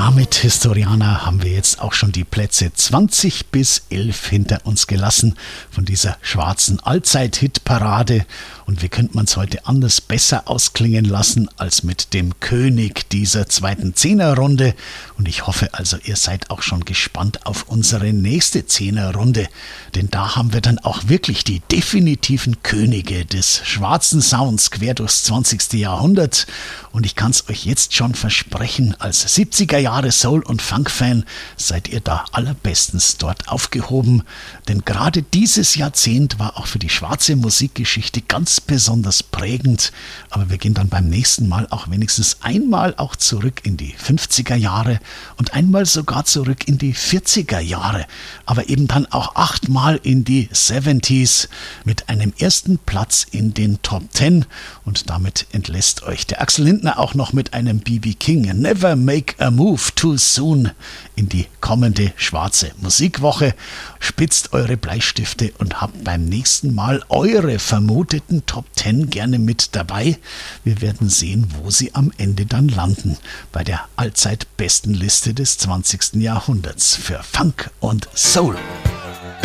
damit, Historianer, haben wir jetzt auch schon die Plätze 20 bis 11 hinter uns gelassen von dieser schwarzen Allzeit-Hitparade. Und wie könnte man es heute anders besser ausklingen lassen als mit dem König dieser zweiten Zehnerrunde? Und ich hoffe also, ihr seid auch schon gespannt auf unsere nächste Zehnerrunde. Denn da haben wir dann auch wirklich die definitiven Könige des schwarzen Sounds quer durchs 20. Jahrhundert. Und ich kann es euch jetzt schon versprechen, als 70er Jahre Soul- und Funk-Fan seid ihr da allerbestens dort aufgehoben. Denn gerade dieses Jahrzehnt war auch für die schwarze Musikgeschichte ganz besonders prägend. Aber wir gehen dann beim nächsten Mal auch wenigstens einmal auch zurück in die 50er Jahre und einmal sogar zurück in die 40er Jahre. Aber eben dann auch 8-mal in die 70s mit einem ersten Platz in den Top 10. Und damit entlässt euch der Axel Lindner auch noch mit einem B.B. King Never Make a Move Too Soon in die kommende schwarze Musikwoche. Spitzt eure Bleistifte und habt beim nächsten Mal eure vermuteten Top 10 gerne mit dabei. Wir werden sehen, wo sie am Ende dann landen bei der allzeit besten Liste des 20. Jahrhunderts für Funk und Soul.